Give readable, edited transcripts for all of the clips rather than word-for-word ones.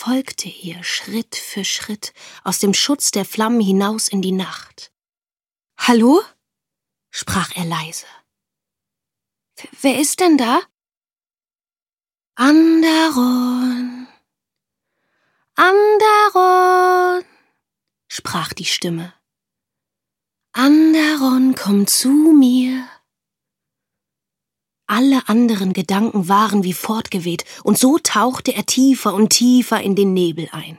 folgte ihr Schritt für Schritt aus dem Schutz der Flammen hinaus in die Nacht. »Hallo?« sprach er leise. »Wer ist denn da?« »Anderon, Anderon«, sprach die Stimme. »Anderon, komm zu mir.« Alle anderen Gedanken waren wie fortgeweht, und so tauchte er tiefer und tiefer in den Nebel ein.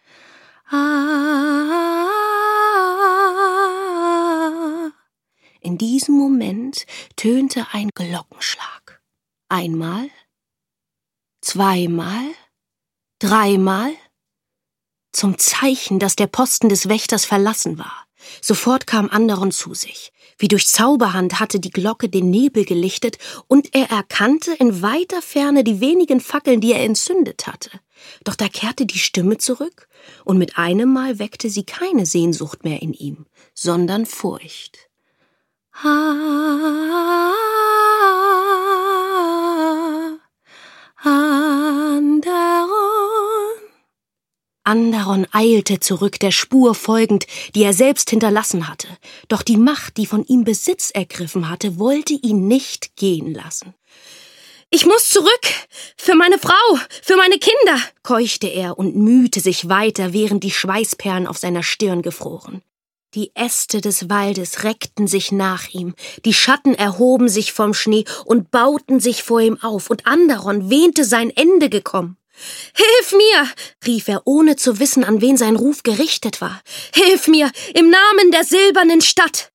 In diesem Moment tönte ein Glockenschlag. Einmal, zweimal, dreimal, zum Zeichen, dass der Posten des Wächters verlassen war. Sofort kam Anderon zu sich. Wie durch Zauberhand hatte die Glocke den Nebel gelichtet, und er erkannte in weiter Ferne die wenigen Fackeln, die er entzündet hatte. Doch da kehrte die Stimme zurück, und mit einem Mal weckte sie keine Sehnsucht mehr in ihm, sondern Furcht. Anderon eilte zurück, der Spur folgend, die er selbst hinterlassen hatte. Doch die Macht, die von ihm Besitz ergriffen hatte, wollte ihn nicht gehen lassen. »Ich muss zurück! Für meine Frau! Für meine Kinder!« keuchte er und mühte sich weiter, während die Schweißperlen auf seiner Stirn gefroren. Die Äste des Waldes reckten sich nach ihm, die Schatten erhoben sich vom Schnee und bauten sich vor ihm auf, und Anderon wähnte sein Ende gekommen. »Hilf mir!« rief er, ohne zu wissen, an wen sein Ruf gerichtet war. »Hilf mir, im Namen der silbernen Stadt!«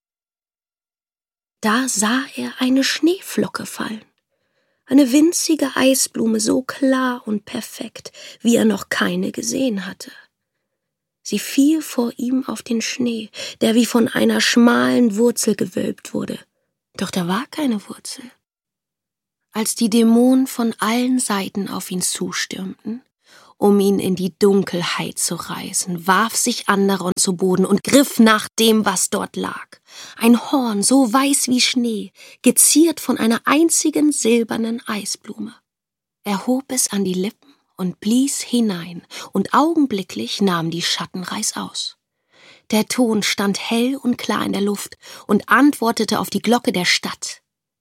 Da sah er eine Schneeflocke fallen, eine winzige Eisblume, so klar und perfekt, wie er noch keine gesehen hatte. Sie fiel vor ihm auf den Schnee, der wie von einer schmalen Wurzel gewölbt wurde. Doch da war keine Wurzel. Als die Dämonen von allen Seiten auf ihn zustürmten, um ihn in die Dunkelheit zu reißen, warf sich Anderon zu Boden und griff nach dem, was dort lag. Ein Horn, so weiß wie Schnee, geziert von einer einzigen silbernen Eisblume. Er hob es an die Lippen und blies hinein, und augenblicklich nahm die Schatten reißaus. Der Ton stand hell und klar in der Luft und antwortete auf die Glocke der Stadt.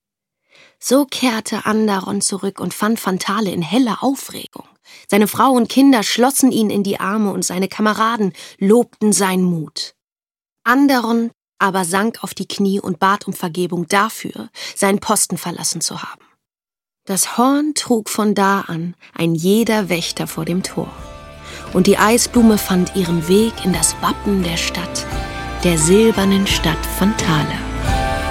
So kehrte Anderon zurück und fand Fantale in heller Aufregung. Seine Frau und Kinder schlossen ihn in die Arme, und seine Kameraden lobten seinen Mut. Anderon aber sank auf die Knie und bat um Vergebung dafür, seinen Posten verlassen zu haben. Das Horn trug von da an ein jeder Wächter vor dem Tor, und die Eisblume fand ihren Weg in das Wappen der Stadt, der silbernen Stadt Fantale.